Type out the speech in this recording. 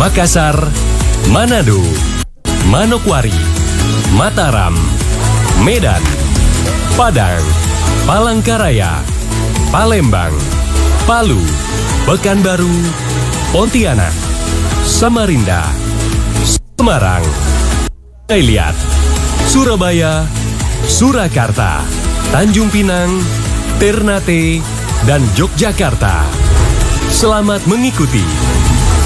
Makassar, Manado, Manokwari, Mataram, Medan, Padang, Palangkaraya, Palembang, Palu, Pekanbaru, Pontianak, Samarinda, Semarang, Liat, Surabaya, Surakarta, Tanjung Pinang, Ternate, dan Yogyakarta. Selamat mengikuti.